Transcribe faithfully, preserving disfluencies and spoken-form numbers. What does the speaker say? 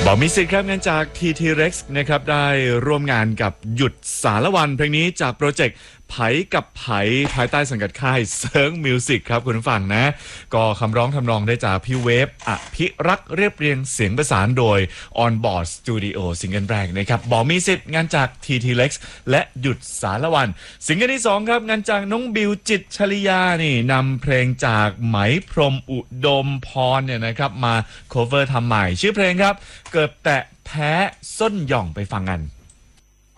บอกมีสิทธิ์ครับงานจาก ที ที Rex นะครับได้ร่วมงานกับหยุดสารวันเพลงนี้จากโปรเจกต์ไผกับไผภายใต้สังกัดค่ายเซิร์งมิวสิกครับคุณผู้ฟังนะก็คำร้องทำนองได้จากพี่เวฟอภิรักษ์เรียบเรียงเสียงประสานโดย On Board Studio ซิงเกิลแรกนะครับบอกมีสิทธิ์งานจาก ที ที Rex และหยุดสารวันซิงเกิลที่สองครับงานจากน้องบิวจิตรชลิยานี่นำเพลงจากไหมพรหมอุดมพรเนี่ยนะครับมา cover ทำใหม่ชื่อเพลงครับเกิดแตะแพ้ส้นหย่องไปฟังกัน